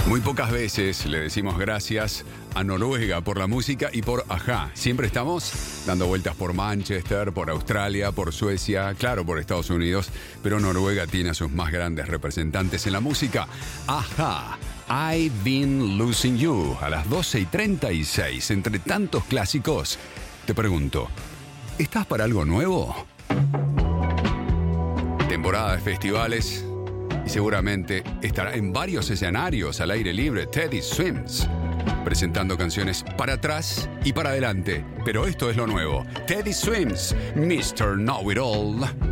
Muy pocas veces le decimos gracias a Noruega por la música y por Ajá. Siempre estamos dando vueltas por Manchester, por Australia, por Suecia, claro, por Estados Unidos, pero Noruega tiene a sus más grandes representantes en la música. Ajá, I've Been Losing You, a las 12:36. Entre tantos clásicos, te pregunto, ¿estás para algo nuevo? Temporada de festivales y seguramente estará en varios escenarios al aire libre. Teddy Swims, presentando canciones para atrás y para adelante. Pero esto es lo nuevo. Teddy Swims, Mr. Know It All.